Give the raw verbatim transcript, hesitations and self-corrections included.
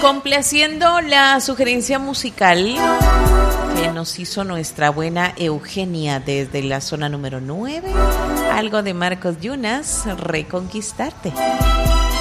Complaciendo la sugerencia musical que nos hizo nuestra buena Eugenia desde la zona número nueve, algo de Marcos Yunas, Reconquistarte.